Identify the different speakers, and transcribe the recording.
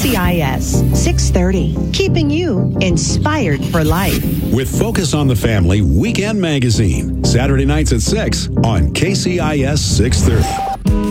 Speaker 1: KCIS 630, keeping you inspired for life.
Speaker 2: With Focus on the Family Weekend Magazine, Saturday nights at 6 on KCIS 630.